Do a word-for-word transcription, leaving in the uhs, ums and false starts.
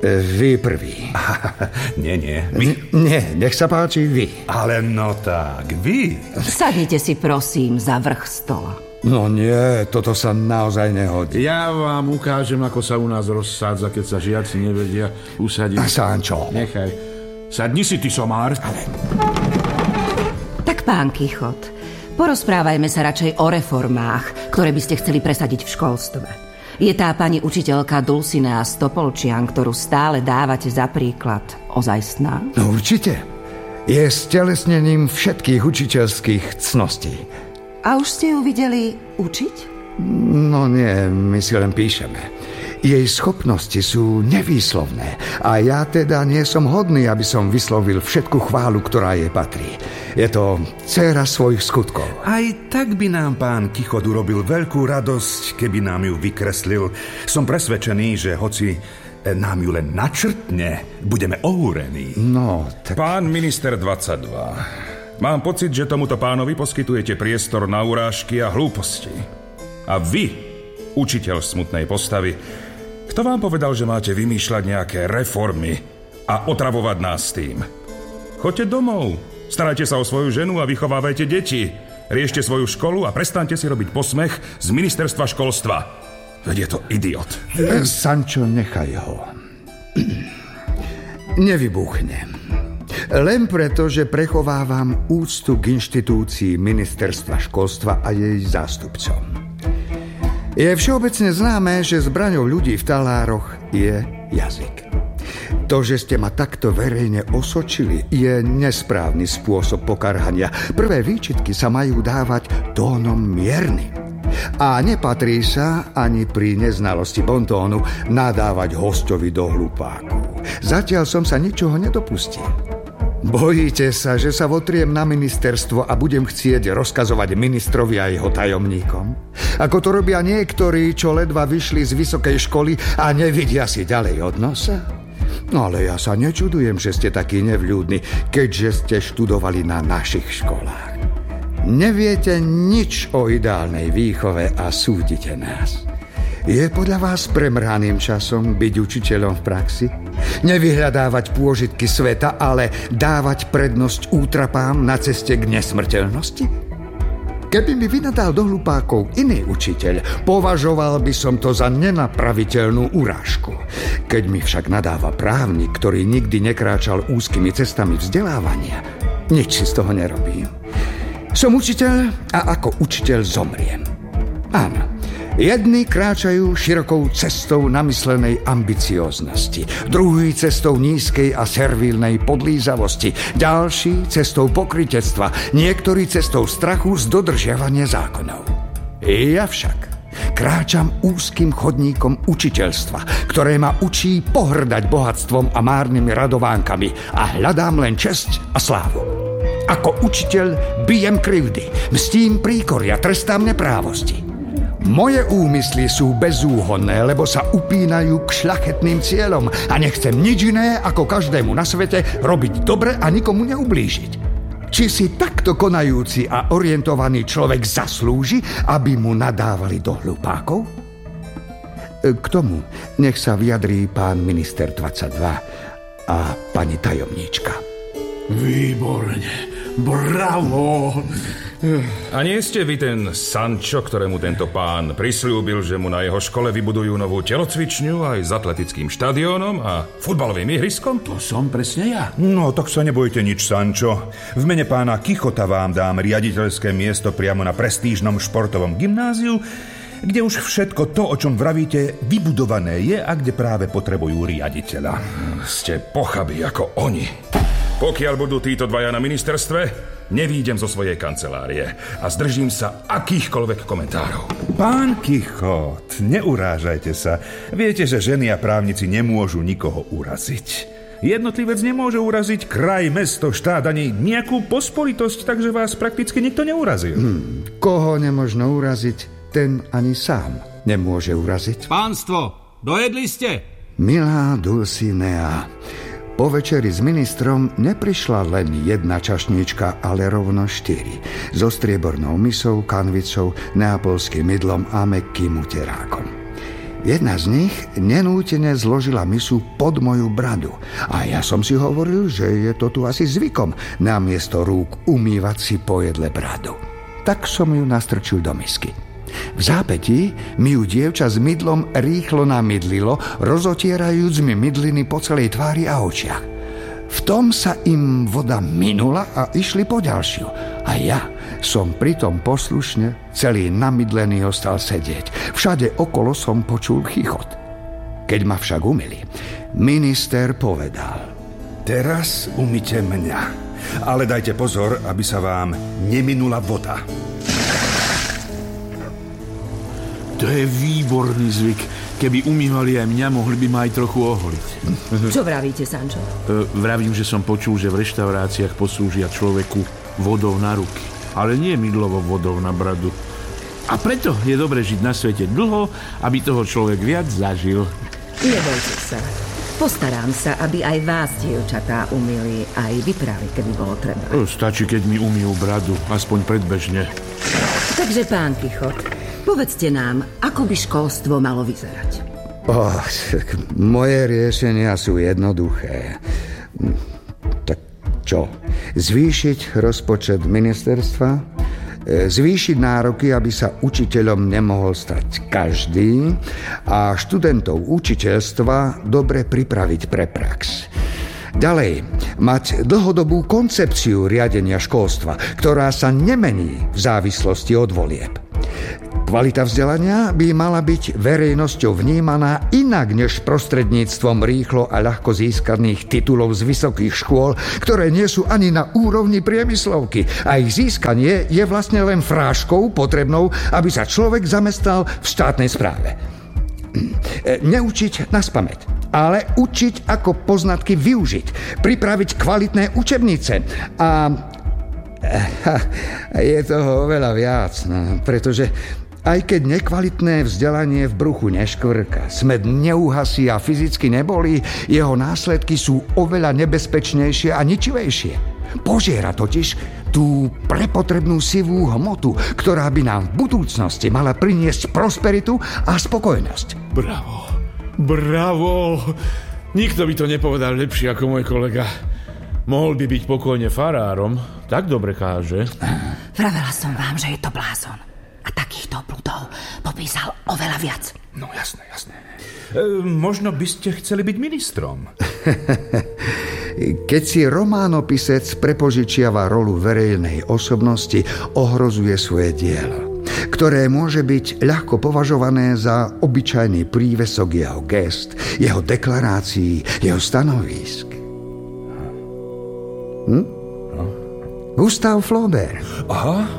Vy prvý. Nie, nie. Vy. Nie, nech sa páči vy. Ale no tak, vy. Sadnite si prosím za vrch stola. No nie, toto sa naozaj nehodí. Ja vám ukážem, ako sa u nás rozsádza, keď sa žiaci nevedia usadiť. A Sančo. Nechaj. Sadni si, ty somár. Ale... Tak pán Kichot, porozprávajme sa radšej o reformách, ktoré by ste chceli presadiť v školstve. Je tá pani učiteľka Dulcinea Stopolčian, ktorú stále dávate za príklad, ozajstná? No určite. Je stelesnením všetkých učiteľských cností. A už ste ju videli učiť? No nie, my si len píšeme. Jej schopnosti sú nevýslovné a ja teda nie som hodný, aby som vyslovil všetku chválu, ktorá jej patrí. Je to dcéra svojich skutkov. Aj tak by nám pán Kichot urobil veľkú radosť, keby nám ju vykreslil. Som presvedčený, že hoci nám ju len načrtne, budeme ohúrení. No, tak... Pán minister dvadsaťdva, mám pocit, že tomuto pánovi poskytujete priestor na urážky a hlúposti. A vy, učiteľ smutnej postavy, kto vám povedal, že máte vymýšľať nejaké reformy a otravovať nás s tým? Choďte domov, starajte sa o svoju ženu a vychovávajte deti. Riešte svoju školu a prestaňte si robiť posmech z ministerstva školstva. Veď je to idiot. Sančo, nechaj ho. Nevybuchnem. Len preto, že prechovávam úctu k inštitúcii ministerstva školstva a jej zástupcom. Je všeobecne známe, že zbraňou ľudí v talároch je jazyk. To, že ste ma takto verejne osočili, je nesprávny spôsob pokarhania. Prvé výčitky sa majú dávať tónom miernym. A nepatrí sa ani pri neznalosti bontónu nadávať hostovi do hlupáku. Zatiaľ som sa ničoho nedopustil. Bojíte sa, že sa votriem na ministerstvo a budem chcieť rozkazovať ministrovi a jeho tajomníkom? Ako to robia niektorí, čo ledva vyšli z vysokej školy a nevidia si ďalej od nosa? No ale ja sa nečudujem, že ste takí nevľúdni, keďže ste študovali na našich školách. Neviete nič o ideálnej výchove a súdite nás. Je podľa vás premrhaným časom byť učiteľom v praxi? Nevyhľadávať pôžitky sveta, ale dávať prednosť útrapám na ceste k nesmrteľnosti? Keby mi vynadal do hlupákov iný učiteľ, považoval by som to za nenapraviteľnú urážku. Keď mi však nadáva právnik, ktorý nikdy nekráčal úzkymi cestami vzdelávania, nič si z toho nerobím. Som učiteľ a ako učiteľ zomriem. Áno. Jedni kráčajú širokou cestou namyslenej ambicióznosti, druhý cestou nízkej a servílnej podlízavosti, ďalší cestou pokrytectva, niektorí cestou strachu z dodržiavania zákonov. Ja však kráčam úzkým chodníkom učiteľstva, ktoré ma učí pohrdať bohatstvom a márnymi radovánkami a hľadám len česť a slávu. Ako učiteľ bijem krivdy, mstím príkoria, trestám neprávosti. Moje úmysly sú bezúhonné, lebo sa upínajú k šľachetným cieľom a nechcem nič iné, ako každému na svete robiť dobre a nikomu neublížiť. Či si takto konajúci a orientovaný človek zaslúži, aby mu nadávali do hlupákov? K tomu nech sa vyjadrí pán minister dvadsaťdva a pani tajomníčka. Výborne, bravo! A nie ste vy ten Sančo, ktorému tento pán prisľúbil, že mu na jeho škole vybudujú novú telocvičňu aj s atletickým štadiónom a futbalovým ihriskom? To som presne ja. No, tak sa nebojte nič, Sančo. V mene pána Kichota vám dám riaditeľské miesto priamo na prestížnom športovom gymnáziu, kde už všetko to, o čom vravíte, vybudované je a kde práve potrebujú riaditeľa. Ste pochabí ako oni. Pokiaľ budú títo dvaja na ministerstve, nevídem zo svojej kancelárie a zdržím sa akýchkoľvek komentárov. Pán Kichot, neurážajte sa. Viete, že ženy a právnici nemôžu nikoho uraziť. Jednotlivec nemôže uraziť kraj, mesto, štát ani nejakú pospolitosť, takže vás prakticky nikto neurazil. Hmm, koho nemožno uraziť, ten ani sám nemôže uraziť. Pánstvo, dojedli ste? Milá Dulcinea, po večeri s ministrom neprišla len jedna čašníčka, ale rovno štyri. So striebornou misou, kanvicou, neapolským mydlom a mäkkým uterákom. Jedna z nich nenútene zložila misu pod moju bradu. A ja som si hovoril, že je to tu asi zvykom namiesto rúk umývať si po jedle bradu. Tak som ju nastrčil do misky. V zápätí mi ju dievča s mydlom rýchlo namydlilo, rozotierajúc mi mydliny po celej tvári a očiach. V tom sa im voda minula a išli po ďalšiu. A ja som pritom poslušne celý namydlený ostal sedieť. Všade okolo som počul chichot. Keď ma však umyli, minister povedal: Teraz umyte mňa, ale dajte pozor, aby sa vám neminula voda. To je výborný zvyk. Keby umývali aj mňa, mohli by ma aj trochu oholiť. Čo vravíte, Sancho? E, vravím, že som počul, že v reštauráciách poslúžia človeku vodou na ruky. Ale nie mydlovou vodou na bradu. A preto je dobre žiť na svete dlho, aby toho človek viac zažil. Nebojte sa. Postarám sa, aby aj vás, dievčatá, umýli aj vyprali, keby bolo treba. E, stačí, keď mi umýjú bradu, aspoň predbežne. Takže, pán Kichot, povedzte nám, ako by školstvo malo vyzerať. Oh, moje riešenia sú jednoduché. Tak čo? Zvýšiť rozpočet ministerstva? Zvýšiť nároky, aby sa učiteľom nemohol stať každý, a študentov učiteľstva dobre pripraviť pre prax. Ďalej, mať dlhodobú koncepciu riadenia školstva, ktorá sa nemení v závislosti od volieb. Kvalita vzdelania by mala byť verejnosťou vnímaná inak než prostredníctvom rýchlo a ľahko získaných titulov z vysokých škôl, ktoré nie sú ani na úrovni priemyslovky. A ich získanie je vlastne len fráškou potrebnou, aby sa človek zamestnal v štátnej správe. Neučiť naspamäť, ale učiť, ako poznatky využiť, pripraviť kvalitné učebnice. A je toho oveľa viac, no, pretože aj keď nekvalitné vzdelanie v bruchu neškvrka, smäd neuhasí a fyzicky nebolí, jeho následky sú oveľa nebezpečnejšie a ničivejšie. Požiera totiž tú prepotrebnú sivú hmotu, ktorá by nám v budúcnosti mala priniesť prosperitu a spokojnosť. Bravo, bravo. Nikto by to nepovedal lepšie ako môj kolega. Mohol by byť pokojne farárom, tak dobre káže. Vravela som vám, že je to blázon. A takýchto bludov popísal oveľa viac. No jasné, jasné. E, možno by ste chceli byť ministrom. Keď si románopisec prepožičiava rolu verejnej osobnosti, ohrozuje svoje dielo, ktoré môže byť ľahko považované za obyčajný prívesok jeho gest, jeho deklarácií, jeho stanovísk. Hm? No. Gustav Flaubert. Aha.